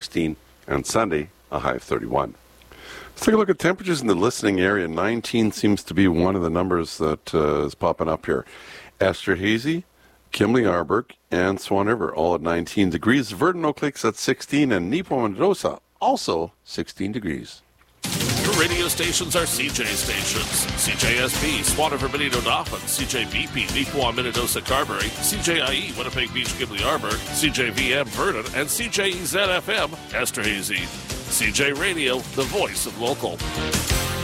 16, and Sunday, a high of 31. Let's take a look at temperatures in the listening area. 19 seems to be one of the numbers that is popping up here. Esterhazy, Kimley Arberg, and Swan River, all at 19 degrees. Verdun Oak Lake's at 16, and Neepo-Mendoza, also 16 degrees. Your radio stations are CJ stations. CJSB, Swan River, Benito Dauphin, CJBP, Neepawa, Minnedosa, Carberry, CJIE, Winnipeg Beach, Kimley Arberg, CJVM, Verdun, and CJEZ-FM, Esterhazy. CJ Radio, the voice of local.